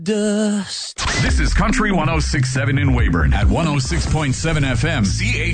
Dust. This is Country 106.7 in Weyburn at 106.7 FM.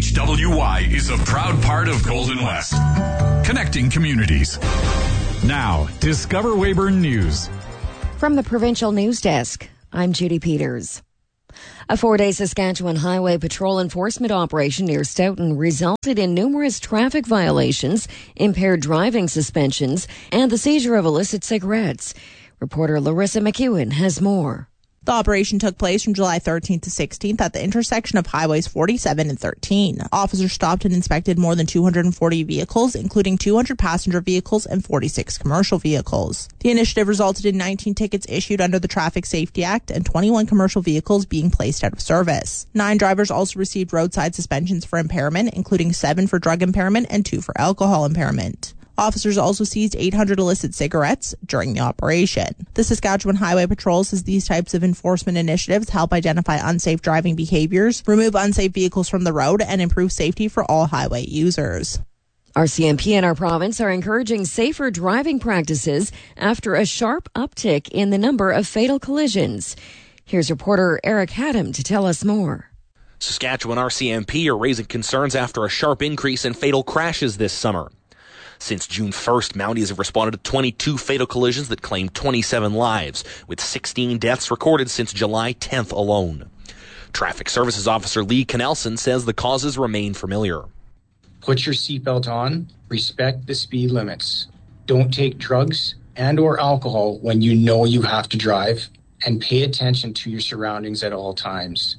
CHWY is a proud part of Golden West, connecting communities. Now, Discover Weyburn News. From the Provincial News Desk, I'm Judy Peters. A 4-day Saskatchewan Highway Patrol enforcement operation near Stoughton resulted in numerous traffic violations, impaired driving suspensions, and the seizure of illicit cigarettes. Reporter Larissa McEwen has more. The operation took place from July 13th to 16th at the intersection of Highways 47 and 13. Officers stopped and inspected more than 240 vehicles, including 200 passenger vehicles and 46 commercial vehicles. The initiative resulted in 19 tickets issued under the Traffic Safety Act and 21 commercial vehicles being placed out of service. 9 drivers also received roadside suspensions for impairment, including 7 for drug impairment and 2 for alcohol impairment. Officers also seized 800 illicit cigarettes during the operation. The Saskatchewan Highway Patrol says these types of enforcement initiatives help identify unsafe driving behaviors, remove unsafe vehicles from the road, and improve safety for all highway users. RCMP in our province are encouraging safer driving practices after a sharp uptick in the number of fatal collisions. Here's reporter Eric Haddam to tell us more. Saskatchewan RCMP are raising concerns after a sharp increase in fatal crashes this summer. Since June 1st, Mounties have responded to 22 fatal collisions that claimed 27 lives, with 16 deaths recorded since July 10th alone. Traffic Services Officer Lee Knelson says the causes remain familiar. Put your seatbelt on, respect the speed limits. Don't take drugs and or alcohol when you know you have to drive, and pay attention to your surroundings at all times.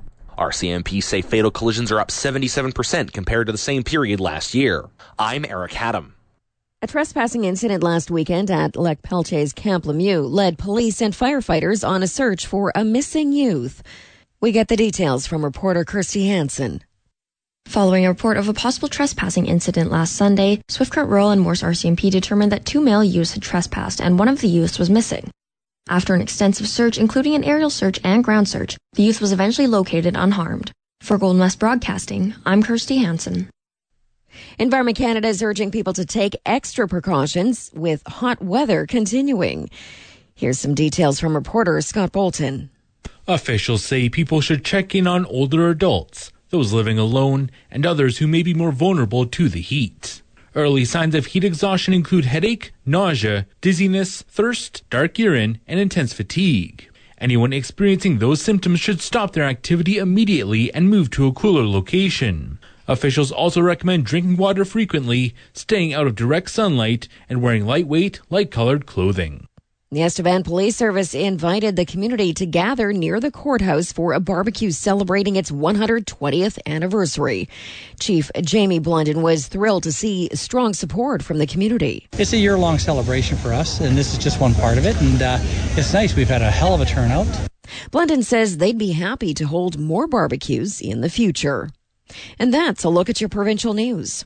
RCMP say fatal collisions are up 77% compared to the same period last year. I'm Eric Haddam. A trespassing incident last weekend at Lec Peltier's Camp Lemieux led police and firefighters on a search for a missing youth. We get the details from reporter Kirsty Hansen. Following a report of a possible trespassing incident last Sunday, Swift Current Rural and Morse RCMP determined that 2 male youths had trespassed and one of the youths was missing. After an extensive search, including an aerial search and ground search, the youth was eventually located unharmed. For Golden West Broadcasting, I'm Kirsty Hansen. Environment Canada is urging people to take extra precautions with hot weather continuing. Here's some details from reporter Scott Bolton. Officials say people should check in on older adults, those living alone, and others who may be more vulnerable to the heat. Early signs of heat exhaustion include headache, nausea, dizziness, thirst, dark urine, and intense fatigue. Anyone experiencing those symptoms should stop their activity immediately and move to a cooler location. Officials also recommend drinking water frequently, staying out of direct sunlight, and wearing lightweight, light-colored clothing. The Estevan Police Service invited the community to gather near the courthouse for a barbecue celebrating its 120th anniversary. Chief Jamie Blunden was thrilled to see strong support from the community. It's a year-long celebration for us, and this is just one part of it, and it's nice. We've had a hell of a turnout. Blunden says they'd be happy to hold more barbecues in the future. And that's a look at your provincial news.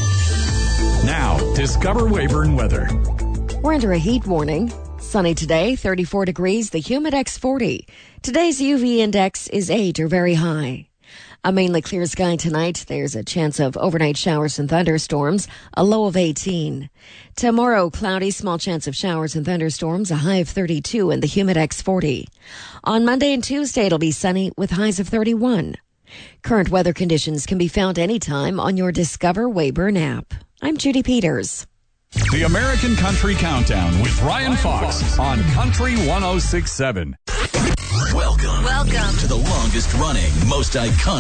Now, Discover Weyburn weather. We're under a heat warning. Sunny today, 34 degrees, the Humidex 40. Today's UV index is 8 or very high. A mainly clear sky tonight. There's a chance of overnight showers and thunderstorms, a low of 18. Tomorrow, cloudy, small chance of showers and thunderstorms, a high of 32 and the Humidex 40. On Monday and Tuesday, it'll be sunny with highs of 31. Current weather conditions can be found anytime on your Discover Weyburn app. I'm Judy Peters. The American Country Countdown with Ryan Fox on Country 106.7. Welcome to the longest running, most iconic